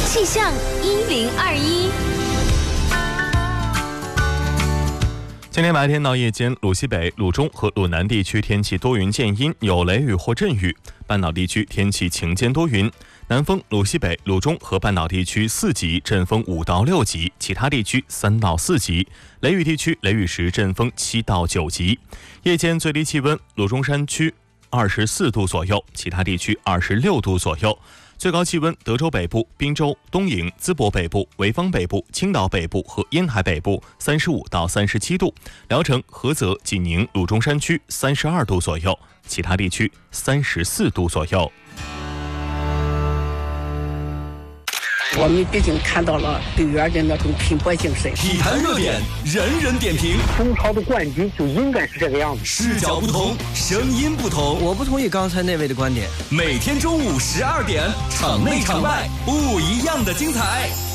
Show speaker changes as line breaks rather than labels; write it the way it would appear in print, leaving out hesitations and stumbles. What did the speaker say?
气象1021。
今天白天到夜间，鲁西北、鲁中和鲁南地区天气多云见阴，有雷雨或阵雨；半岛地区天气晴间多云。南风鲁西北、鲁中和半岛地区4级，阵风5到6级；其他地区3到4级。雷雨地区雷雨时阵风7到9级。夜间最低气温，鲁中山区24度左右，其他地区26度左右。最高气温，德州北部、滨州、东营、淄博北部、潍坊北部、青岛北部和烟台北部35到37度，聊城、菏泽、济宁、鲁中山区32度左右，其他地区34度左右。
我们毕竟看到了队员的那种拼搏精神。
体坛热点，人人点评。
中超的冠军就应该是这个样子。
视角不同，声音不同。
我不同意刚才那位的观点。
每天中午12点，场内场外不一样的精彩。